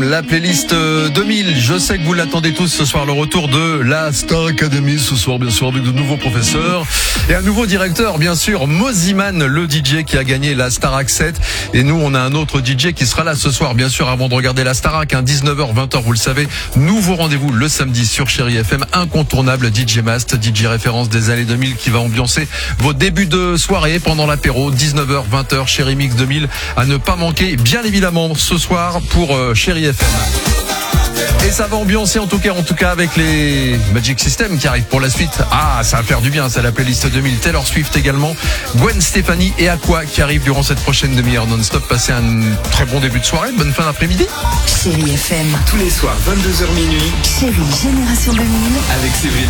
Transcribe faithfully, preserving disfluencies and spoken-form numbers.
La playlist deux mille, je sais que vous l'attendez tous ce soir, le retour de la Star Academy ce soir, bien sûr, avec de nouveaux professeurs et un nouveau directeur, bien sûr, Moziman, le D J qui a gagné la Starac sept. Et nous, on a un autre D J qui sera là ce soir, bien sûr, avant de regarder la Starac, hein, dix-neuf heures, vingt heures, vous le savez. Nouveau rendez-vous le samedi sur Chéri F M, incontournable D J Mast, D J référence des années deux mille qui va ambiancer vos débuts de soirée pendant l'apéro, dix-neuf heures, vingt heures, Chéri Mix deux mille, à ne pas manquer, bien évidemment, ce soir pour euh, Chéri F M. Et ça va ambiancer en tout cas, en tout cas avec les Magic System qui arrivent pour la suite. Ah, ça va faire du bien, c'est la playlist deux mille. Taylor Swift également, Gwen Stefani et Aqua qui arrivent durant cette prochaine demi-heure non-stop. Passez un très bon début de soirée, bonne fin d'après-midi. Chéri F M. Tous les soirs, vingt-deux heures minuit. Chéri Génération deux mille. Avec Séverine.